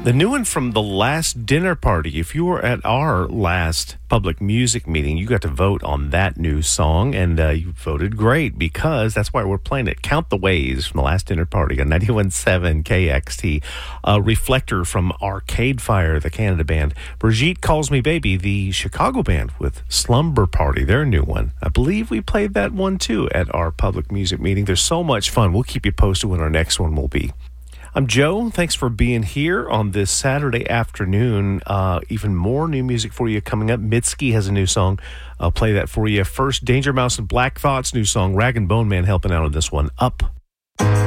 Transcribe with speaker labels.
Speaker 1: The new one from the last dinner party. If you were at our last public music meeting, you got to vote on that new song, and you voted great because that's why we're playing it. Count the Ways from the last dinner party on 91.7 KXT. Reflector from Arcade Fire, the Canada band. Brigitte Calls Me Baby, the Chicago band with Slumber Party, their new one. I believe we played that one too at our public music meeting. There's so much fun. We'll keep you posted when our next one will be. I'm Joe. Thanks for being here on this Saturday afternoon. Even more new music for you coming up. Mitski has a new song. I'll play that for you. First, Danger Mouse and Black Thoughts, new song. Rag and Bone Man helping out on this one. Up.